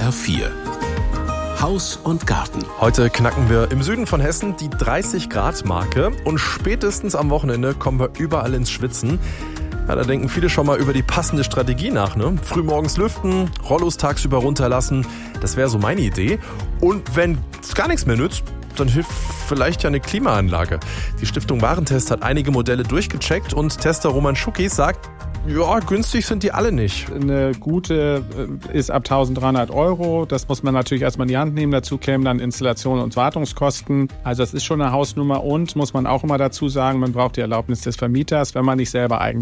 HR4. Haus und Garten. Heute knacken wir im Süden von Hessen die 30-Grad-Marke und spätestens am Wochenende kommen wir überall ins Schwitzen. Ja, da denken viele schon mal über die passende Strategie nach, ne? Frühmorgens lüften, Rollos tagsüber runterlassen, das wäre so meine Idee. Und wenn es gar nichts mehr nützt, dann hilft vielleicht ja eine Klimaanlage. Die Stiftung Warentest hat einige Modelle durchgecheckt und Tester Roman Schuckis sagt, ja, günstig sind die alle nicht. Eine gute ist ab 1.300 €. Das muss man natürlich erstmal in die Hand nehmen. Dazu kämen dann Installation und Wartungskosten. Also das ist schon eine Hausnummer und, muss man auch immer dazu sagen, man braucht die Erlaubnis des Vermieters, wenn man nicht selber Eigentümer